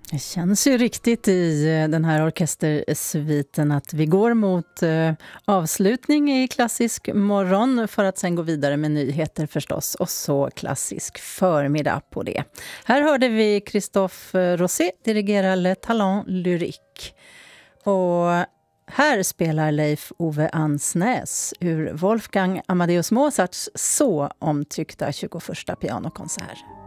Det känns ju riktigt i den här orkestersviten att vi går mot avslutning i klassisk morgon för att sen gå vidare med nyheter förstås och så klassisk förmiddag på det. Här hörde vi Christophe Rosé dirigera Le Talent Lyrique och här spelar Leif Ove Ansnäs ur Wolfgang Amadeus Mozarts så omtyckta 21:a pianokonsert.